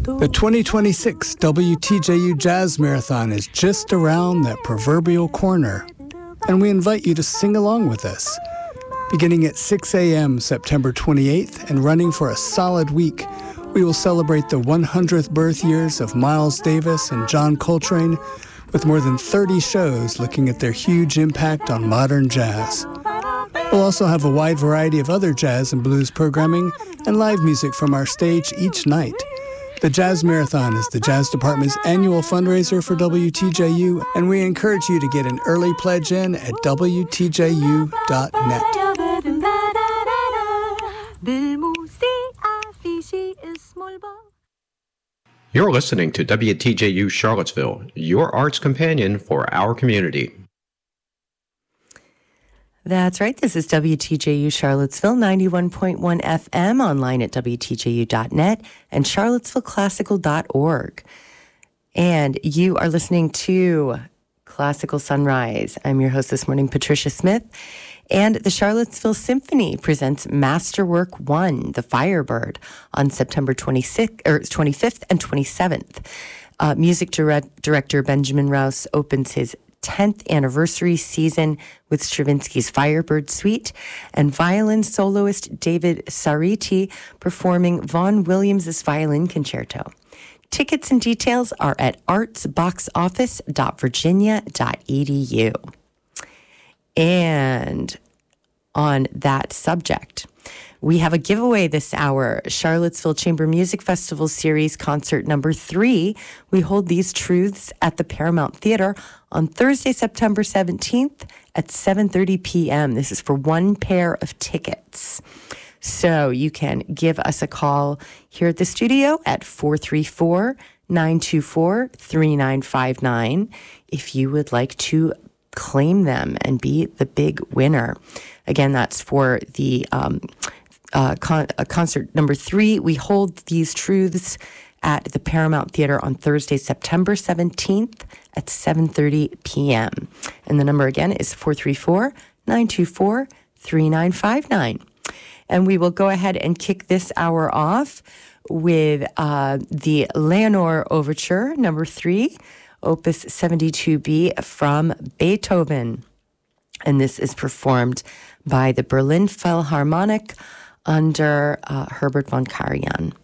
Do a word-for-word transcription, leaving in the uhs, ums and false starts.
The twenty twenty-six W T J U Jazz Marathon is just around that proverbial corner, and we invite you to sing along with us. Beginning at six a.m. September twenty-eighth and running for a solid week, we will celebrate the one hundredth birth years of Miles Davis and John Coltrane with more than thirty shows looking at their huge impact on modern jazz. We'll also have a wide variety of other jazz and blues programming and live music from our stage each night. The Jazz Marathon is the Jazz Department's annual fundraiser for W T J U, and we encourage you to get an early pledge in at W T J U dot net. You're listening to W T J U Charlottesville, your arts companion for our community. That's right. This is W T J U Charlottesville, ninety-one point one F M, online at W T J U dot net and charlottesville classical dot org. And you are listening to Classical Sunrise. I'm your host this morning, Patricia Smith. And the Charlottesville Symphony presents Masterwork One, The Firebird, on September twenty-sixth, or twenty-fifth and twenty-seventh. Uh, music direct, director Benjamin Rouse opens his tenth anniversary season with Stravinsky's Firebird Suite, and violin soloist David Sariti performing Vaughan Williams' Violin Concerto. Tickets and details are at arts box office dot virginia dot e d u. And on that subject, we have a giveaway this hour. Charlottesville Chamber Music Festival Series Concert Number Three. We hold these truths at the Paramount Theater on Thursday, September seventeenth at seven thirty p.m. This is for one pair of tickets. So you can give us a call here at the studio at four three four, nine two four, three nine five nine if you would like to claim them and be the big winner. Again, that's for the um, uh, con- uh, concert number three. We hold these truths at the Paramount Theater on Thursday, September seventeenth at seven thirty p.m. And the number again is four three four, nine two four, three nine five nine. And we will go ahead and kick this hour off with uh, the Leonore Overture, number three, Opus seventy-two B from Beethoven. And this is performed by the Berlin Philharmonic under uh, Herbert von Karajan.